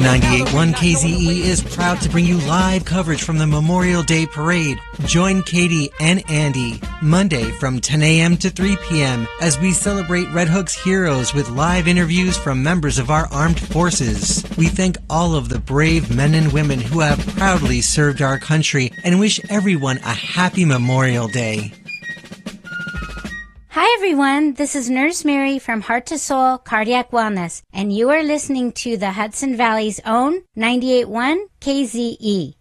98.1 KZE is proud to bring you live coverage from the Memorial Day Parade. Join Katie and Andy Monday from 10 a.m. to 3 p.m. as we celebrate Red Hook's heroes with live interviews from members of our armed forces. We thank all of the brave men and women who have proudly served our country and wish everyone a happy Memorial Day. Hi everyone, this is Nurse Mary from Heart to Soul Cardiac Wellness, and you are listening to the Hudson Valley's own 98.1 KZE.